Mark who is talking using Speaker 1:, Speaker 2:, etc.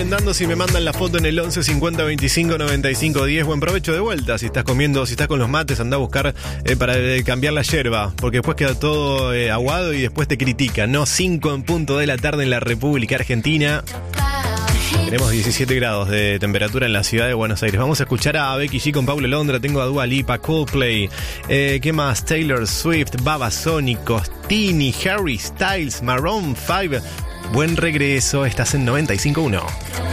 Speaker 1: Dando si me mandan la foto en el 11 50 25 95 10. Buen provecho de vuelta. Si estás comiendo, si estás con los mates, anda a buscar para cambiar la yerba, porque después queda todo aguado y después te critican, ¿no? 5 en punto de la tarde en la República Argentina. Tenemos 17 grados de temperatura en la ciudad de Buenos Aires. Vamos a escuchar a Becky G con Paulo Londra. Tengo a Dua Lipa, Coldplay. ¿Qué más? Taylor Swift, Babasónicos, Tini, Harry Styles, Maroon 5. Buen regreso. Estás en 95.1.